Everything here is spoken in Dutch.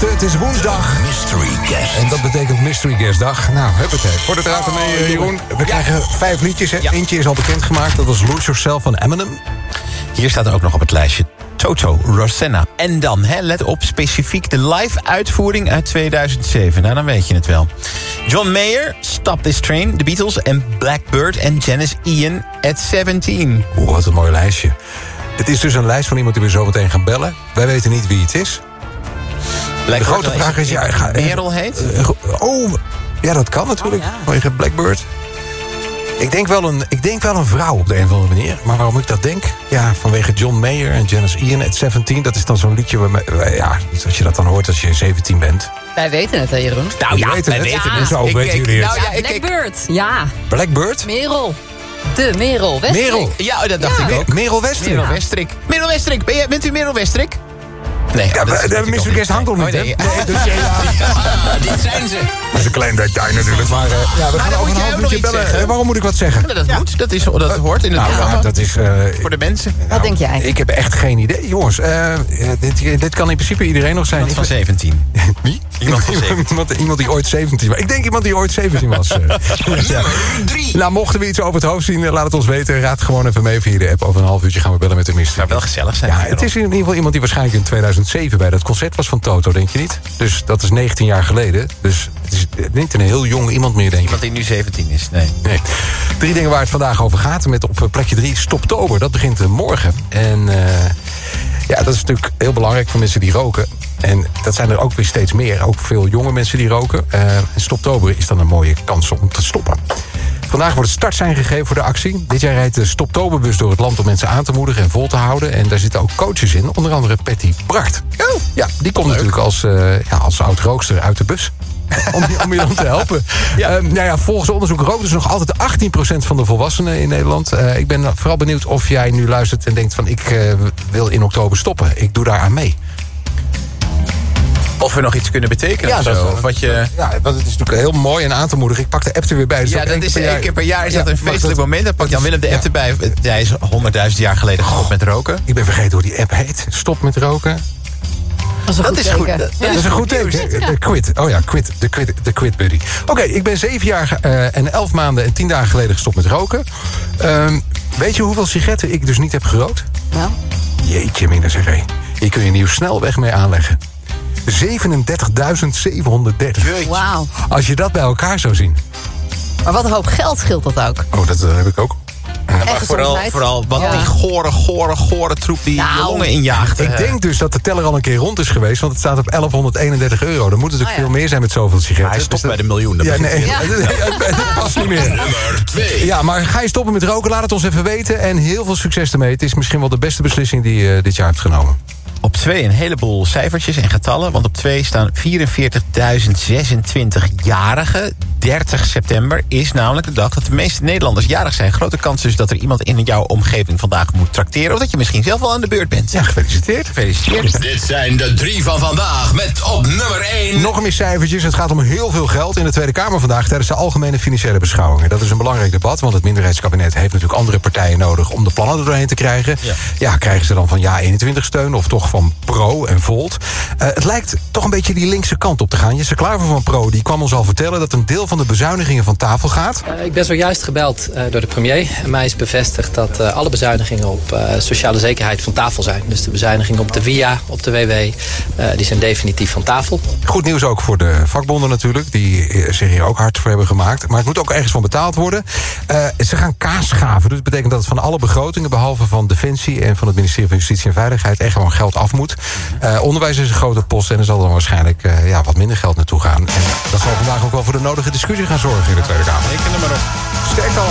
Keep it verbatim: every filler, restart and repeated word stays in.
eerste, het is woensdag. Mystery Guest. En dat betekent Mystery Guest dag. Nou, huppatee. Voor de draad ermee, oh, Jeroen. We krijgen vijf liedjes. Hè? Ja. Eentje is al bekendgemaakt. Dat was Lose Yourself van Eminem. Hier staat er ook nog op het lijstje Toto, Rosanna. En dan, hè, let op, specifiek de live-uitvoering uit tweeduizend zeven. Nou, dan weet je het wel. John Mayer, Stop This Train, The Beatles en Blackbird en Janis Ian at zeventien. Oeh, wat een mooi lijstje. Het is dus een lijst van iemand die we zo meteen gaan bellen. Wij weten niet wie het is. Blackbird, de grote vraag is... ja, ga, Merel heet? Uh, oh, ja, dat kan natuurlijk. Vanwege oh, ja. Blackbird. Ik denk, wel een, ik denk wel een vrouw op de een of andere manier. Maar waarom ik dat denk? Ja, vanwege John Mayer en Janis Ian at zeventien. Dat is dan zo'n liedje waar, ja, als je dat dan hoort als je zeventien bent. Wij weten het, hè, Jeroen? Nou ja, weten wij het. weten Ja. het. Zo ik, weten ik, jullie nou, het. ja, ik, Blackbird, ja. Blackbird? Merel. De Merel Westrik. Merel. Ja, dat dacht ja. ik ook. Merel Westrik. Merel Westrik. Merel Westrik. Ben je, bent u Merel Westrik? Nee, ja, dat de Mystery Guest hangt nog niet, oh, nee. hè? Nee, dus ja, ja. Dit zijn ze. Dat is een klein detail natuurlijk, maar uh, ja, we gaan dan over moet een jij half ook nog uurtje iets bellen. zeggen. Waarom moet ik wat zeggen? Ja, dat ja. moet, dat, is, dat hoort in het nou, programma. ja, dat is... Uh, voor de mensen. Nou, wat denk jij? Ik heb echt geen idee. Jongens, uh, dit, dit kan in principe iedereen nog zijn. Iemand van zeventien. Wie? Iemand van zeventien. Iemand, iemand die ooit zeventien was. Ik denk iemand die ooit zeventien was. Uh. ja. Nou, mochten we iets over het hoofd zien, laat het ons weten. Raad gewoon even mee via de app. Over een half uurtje gaan we bellen met de Mystery. Het zou wel gezellig zijn. Ja, het is in ieder geval iemand die waarschijnlijk in tweeduizend zeven bij dat concert was van Toto, denk je niet? Dus dat is negentien jaar geleden. Dus het is niet een heel jong iemand meer, denk ik. Iemand die nu zeventien is, nee. nee. Drie dingen waar het vandaag over gaat. Met op plekje drie Stoptober. Dat begint uh, morgen. En uh, ja, dat is natuurlijk heel belangrijk voor mensen die roken. En dat zijn er ook weer steeds meer. Ook veel jonge mensen die roken. Uh, en Stoptober is dan een mooie kans om te stoppen. Vandaag wordt het startsein gegeven voor de actie. Dit jaar rijdt de Stoptoberbus door het land om mensen aan te moedigen en vol te houden. En daar zitten ook coaches in, onder andere Patty Bracht. Oh. Ja, die komt Leuk. natuurlijk als, uh, ja, als oud-rookster uit de bus. om, je, om je dan te helpen. Ja. Uh, nou ja, volgens onderzoek rookt dus nog altijd achttien procent van de volwassenen in Nederland. Uh, ik ben vooral benieuwd of jij nu luistert en denkt van ik uh, wil in oktober stoppen. Ik doe daar aan mee. Of we nog iets kunnen betekenen ja, of zo. Of wat je... Ja, want het is natuurlijk heel mooi en aan te moedigen. Ik pak de app er weer bij. Dus ja, dat is één keer per jaar is ja, dat een feestelijk dat, moment. Dan pakt Jan Willem de app ja. erbij. Hij is honderdduizend jaar geleden gestopt met roken. Ik ben vergeten hoe die app heet. Stop met roken. Dat is, een dat goed is goed. Dat, dat ja. is, is een goed teken. De ja. quit. Oh ja, quit. De quit, de quit buddy. Oké, okay, ik ben zeven jaar uh, en elf maanden en tien dagen geleden gestopt met roken. Um, weet je hoeveel sigaretten ik dus niet heb gerookt? Nou? Jeetje, mina zeg hé. Hier kun je een nieuw snelweg mee aanleggen. zevenendertigduizend zevenhonderddertig. Wauw. Als je dat bij elkaar zou zien. Maar wat een hoop geld scheelt dat ook. Oh, dat uh, heb ik ook. Ja, maar vooral, vooral wat ja. die gore, gore, gore troep die nou, je longen injaagt. Ik denk dus dat de teller al een keer rond is geweest, want het staat op elfhonderdeenendertig euro. Dan moet het natuurlijk oh, ja. veel meer zijn met zoveel sigaretten. Hij stopt dus bij de miljoen. Ja, nee, ja. dat past niet meer. Nummer twee. Ja, maar ga je stoppen met roken? Laat het ons even weten. En heel veel succes ermee. Het is misschien wel de beste beslissing die je uh, dit jaar hebt genomen. Op twee een heleboel cijfertjes en getallen. Want op twee staan vierenveertigduizend zesentwintig-jarigen. dertig september is namelijk de dag dat de meeste Nederlanders jarig zijn. Grote kans dus dat er iemand in jouw omgeving vandaag moet trakteren. Of dat je misschien zelf wel aan de beurt bent. Ja, gefeliciteerd. Gefeliciteerd. Dit zijn de drie van vandaag met op nummer één. Nog meer cijfertjes. Het gaat om heel veel geld in de Tweede Kamer vandaag tijdens de algemene financiële beschouwingen. Dat is een belangrijk debat, want het minderheidskabinet heeft natuurlijk andere partijen nodig om de plannen er doorheen te krijgen. Ja, ja krijgen ze dan van Ja eenentwintig steun of toch van Pro en Volt. Uh, het lijkt toch een beetje die linkse kant op te gaan. Jesse Klaver van Pro die kwam ons al vertellen dat een deel van de bezuinigingen van tafel gaat. Uh, ik ben zojuist gebeld uh, door de premier. En mij is bevestigd dat uh, alle bezuinigingen op uh, sociale zekerheid van tafel zijn. Dus de bezuinigingen op de V I A, op de W W, uh, die zijn definitief van tafel. Goed nieuws ook voor de vakbonden natuurlijk, die zich hier ook hard voor hebben gemaakt. Maar het moet ook ergens van betaald worden. Uh, ze gaan kaas schaven, dus dat betekent dat het van alle begrotingen, behalve van Defensie en van het ministerie van Justitie en Veiligheid, echt gewoon geld af moet. Uh, onderwijs is een grote post en er zal dan waarschijnlijk uh, ja, wat minder geld naartoe gaan. En dat zal vandaag ook wel voor de nodige discussie gaan zorgen in de Tweede Kamer. Reken er maar op. Sterk allemaal.